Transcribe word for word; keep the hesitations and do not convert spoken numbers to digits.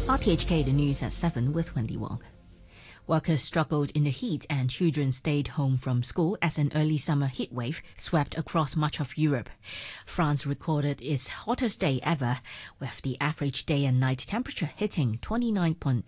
R T H K, the news at seven with Wendy Wong. Workers struggled in the heat and children stayed home from school as an early summer heatwave swept across much of Europe. France recorded its hottest day ever, with the average day and night temperature hitting twenty-nine point